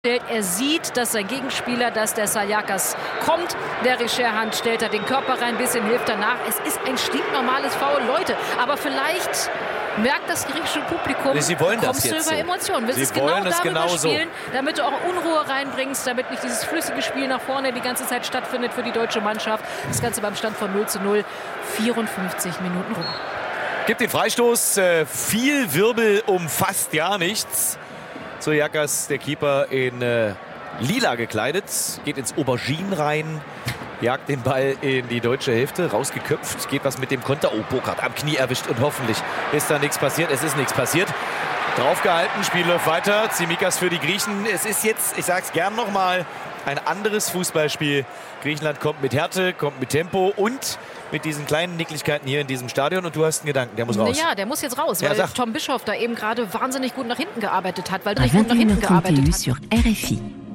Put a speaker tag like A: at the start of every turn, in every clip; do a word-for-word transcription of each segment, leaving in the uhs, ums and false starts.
A: Er sieht, dass sein Gegenspieler, dass der Saliakas kommt. Der Richerhand stellt da den Körper rein, ein bisschen hilft danach. Es ist ein stinknormales Foul, Leute. Aber vielleicht merkt das griechische Publikum,
B: Sie wollen das
A: kommst
B: jetzt
A: du über
B: so.
A: Emotionen. Willst
B: Sie
A: es genau
B: wollen das
A: darüber
B: genau
A: spielen,
B: so.
A: damit du auch Unruhe reinbringst, damit nicht dieses flüssige Spiel nach vorne die ganze Zeit stattfindet für die deutsche Mannschaft. Das Ganze beim Stand von null zu null, vierundfünfzig Minuten rum.
B: Gibt den Freistoß, äh, viel Wirbel um fast gar nichts. Saliakas, der Keeper, in äh, lila gekleidet, geht ins Aubergine rein, jagt den Ball in die deutsche Hälfte, rausgeköpft, geht was mit dem Konter. Oh, Burkhardt am Knie erwischt und hoffentlich ist da nichts passiert. Es ist nichts passiert. Draufgehalten, Spiel läuft weiter. Tsimikas für die Griechen. Es ist jetzt, ich sag's gern nochmal, ein anderes Fußballspiel. Griechenland kommt mit Härte, kommt mit Tempo und mit diesen kleinen Nicklichkeiten hier in diesem Stadion. Und du hast einen Gedanken, der muss raus.
A: Ja, der muss jetzt raus,
B: ja,
A: weil
B: sag.
A: Tom Bischoff da eben gerade wahnsinnig gut nach hinten gearbeitet hat, weil er gut nach hinten gearbeitet hat.
C: Sur R F I.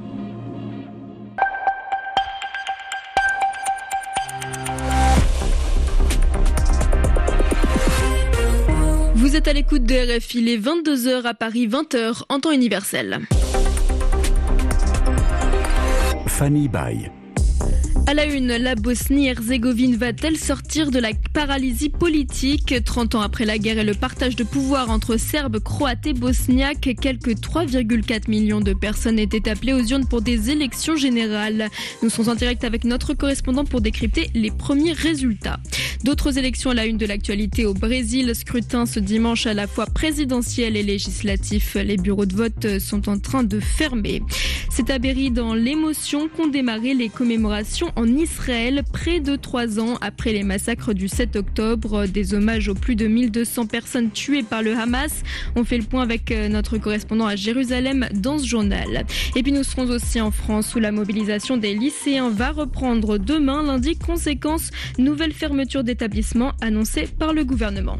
D: Vous êtes à l'écoute de R F I, il est vingt-deux heures à Paris, vingt heures en temps universel.
E: Fanny Bay.
D: À la une, la Bosnie-Herzégovine va-t-elle sortir de la paralysie politique ? trente ans après la guerre et le partage de pouvoir entre Serbes, Croates et Bosniaques, quelques trois virgule quatre millions de personnes étaient appelées aux urnes pour des élections générales. Nous sommes en direct avec notre correspondant pour décrypter les premiers résultats. D'autres élections à la une de l'actualité au Brésil. Scrutin ce dimanche à la fois présidentiel et législatif. Les bureaux de vote sont en train de fermer. C'est à Berry, dans l'émotion, qu'ont démarré les commémorations en Israël, près de trois ans après les massacres du sept octobre. Des hommages aux plus de mille deux cents personnes tuées par le Hamas. On fait le point avec notre correspondant à Jérusalem dans ce journal. Et puis nous serons aussi en France où la mobilisation des lycéens va reprendre demain, lundi. Conséquence, nouvelle fermeture d'établissements annoncée par le gouvernement.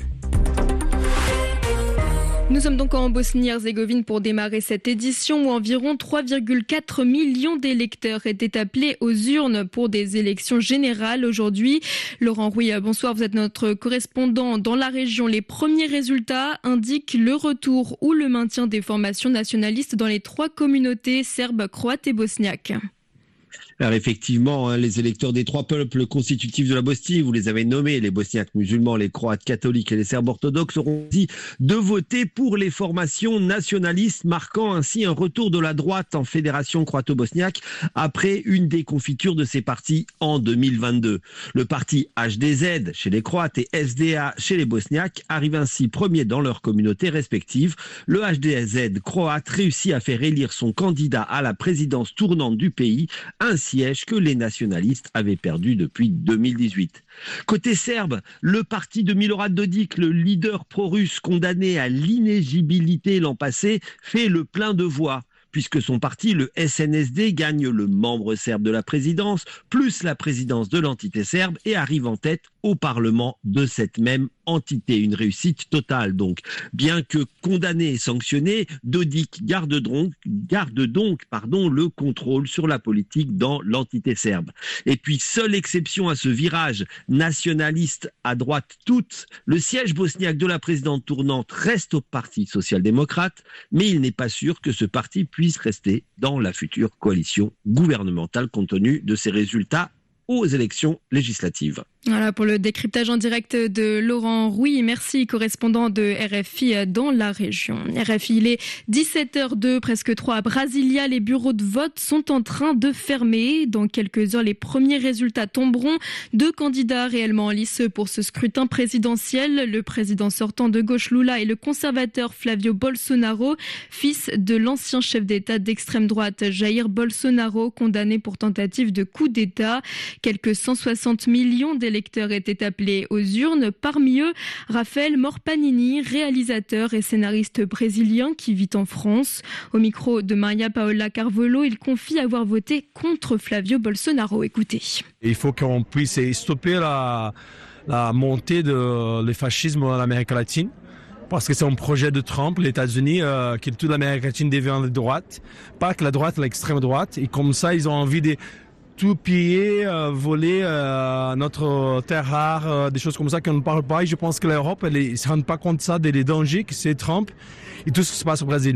D: Nous sommes donc en Bosnie-Herzégovine pour démarrer cette édition où environ trois virgule quatre millions d'électeurs étaient appelés aux urnes pour des élections générales aujourd'hui. Laurent Rouy, bonsoir, vous êtes notre correspondant dans la région. Les premiers résultats indiquent le retour ou le maintien des formations nationalistes dans les trois communautés serbes, croates et bosniaques.
F: Alors effectivement, hein, les électeurs des trois peuples constitutifs de la Bosnie, vous les avez nommés, les Bosniaques musulmans, les Croates catholiques et les Serbes orthodoxes, auront dit de voter pour les formations nationalistes, marquant ainsi un retour de la droite en fédération croato-bosniaque après une déconfiture de ces partis en deux mille vingt-deux. Le parti H D Z chez les Croates et S D A chez les Bosniaques arrive ainsi premier dans leurs communautés respectives. Le H D Z croate réussit à faire élire son candidat à la présidence tournante du pays, ainsi siège que les nationalistes avaient perdu depuis deux mille dix-huit. Côté serbe, le parti de Milorad Dodik, le leader pro-russe condamné à l'inéligibilité l'an passé, fait le plein de voix, puisque son parti, le S N S D, gagne le membre serbe de la présidence, plus la présidence de l'entité serbe, et arrive en tête au Parlement de cette même entité. Une réussite totale donc. Bien que condamné et sanctionné, Dodik garde donc, garde donc pardon, le contrôle sur la politique dans l'entité serbe. Et puis, seule exception à ce virage nationaliste à droite toute, le siège bosniaque de la présidente tournante reste au Parti social-démocrate, mais il n'est pas sûr que ce parti puisse rester dans la future coalition gouvernementale compte tenu de ses résultats aux élections législatives.
D: Voilà pour le décryptage en direct de Laurent Rouy. Merci, correspondant de R F I dans la région. R F I, il est dix-sept heures deux, presque trois à Brasilia. Les bureaux de vote sont en train de fermer. Dans quelques heures, les premiers résultats tomberont. Deux candidats réellement en lice pour ce scrutin présidentiel. Le président sortant de gauche Lula et le conservateur Flavio Bolsonaro, fils de l'ancien chef d'État d'extrême droite Jair Bolsonaro, condamné pour tentative de coup d'État. Quelques cent soixante millions d'électeurs électeurs étaient appelés aux urnes. Parmi eux, Rafael Morpanini, réalisateur et scénariste brésilien qui vit en France. Au micro de Maria Paola Carvalho, il confie avoir voté contre Flavio Bolsonaro. Écoutez.
G: Il faut qu'on puisse stopper la, la montée de le fascisme en Amérique latine. Parce que c'est un projet de Trump, les États-Unis, euh, que toute l'Amérique latine devient de droite. Pas que la droite, l'extrême droite. Et comme ça, ils ont envie de tout piller, euh, voler euh, notre terre rare, euh, des choses comme ça qu'on ne parle pas. Et je pense que l'Europe, elle ne se rend pas compte de ça, des, des dangers que c'est Trump et tout ce qui se passe au Brésil.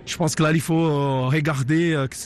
G: Je pense que là, il faut regarder